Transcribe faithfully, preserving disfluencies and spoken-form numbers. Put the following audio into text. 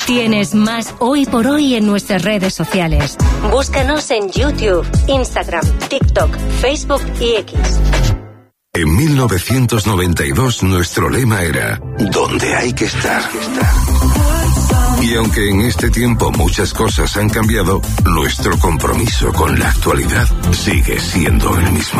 Tienes más Hoy por Hoy en nuestras redes sociales. Búscanos en YouTube, Instagram, TikTok, Facebook y X. En mil novecientos noventa y dos nuestro lema era «Donde hay que estar». Y aunque en este tiempo muchas cosas han cambiado, nuestro compromiso con la actualidad sigue siendo el mismo.